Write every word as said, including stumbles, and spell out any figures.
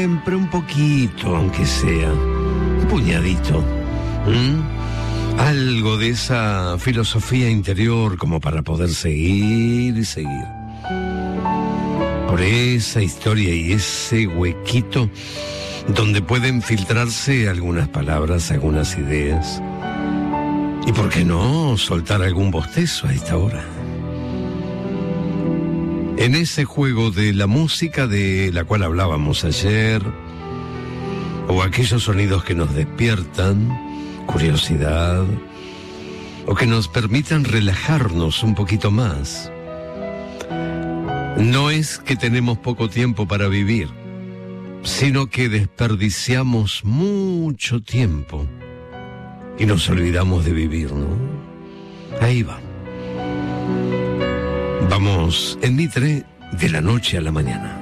Siempre un poquito, aunque sea, un puñadito. ¿Mm? Algo de esa filosofía interior como para poder seguir y seguir. Por esa historia y ese huequito donde pueden filtrarse algunas palabras, algunas ideas. ¿Y por qué no soltar algún bostezo a esta hora? En ese juego de la música de la cual hablábamos ayer, o aquellos sonidos que nos despiertan curiosidad, o que nos permitan relajarnos un poquito más. No es que tenemos poco tiempo para vivir, sino que desperdiciamos mucho tiempo y nos olvidamos de vivir, ¿no? Ahí va. Vamos en Mitre de la noche a la mañana.